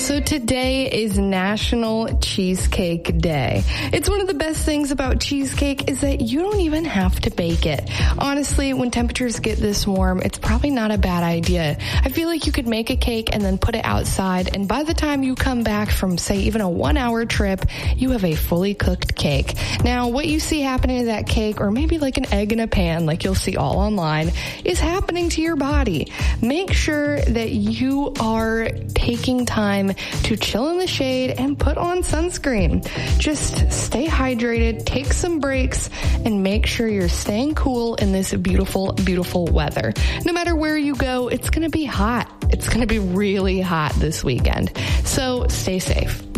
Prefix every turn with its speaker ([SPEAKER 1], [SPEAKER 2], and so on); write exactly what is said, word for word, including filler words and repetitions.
[SPEAKER 1] So today is National Cheesecake Day. It's one of the best things about cheesecake is that you don't even have to bake it. Honestly, when temperatures get this warm, it's probably not a bad idea. I feel like you could make a cake and then put it outside, and by the time you come back from, say, even a one-hour trip, you have a fully cooked cake. Now, what you see happening to that cake, or maybe like an egg in a pan, like you'll see all online, is happening to your body. Make sure that you are taking time to chill in the shade and put on sunscreen. Just stay hydrated, take some breaks, and make sure you're staying cool in this beautiful, beautiful weather. No matter where you go, it's going to be hot. It's going to be really hot this weekend. So stay safe.